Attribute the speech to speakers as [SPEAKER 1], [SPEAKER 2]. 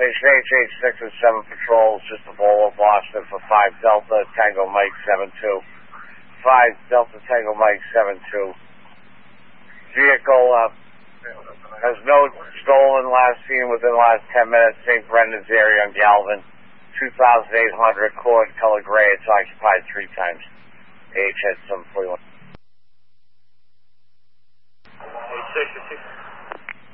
[SPEAKER 1] station HH6 and 7 patrols, just a Volvo Boston for 5 Delta Tango Mike 72. 5 Delta Tango Mike 72. Vehicle has no stolen, last seen within the last 10 minutes, St. Brendan's area on Galvin. 2,800 cord, color gray, it's occupied 3 times. AH at 741.
[SPEAKER 2] 866.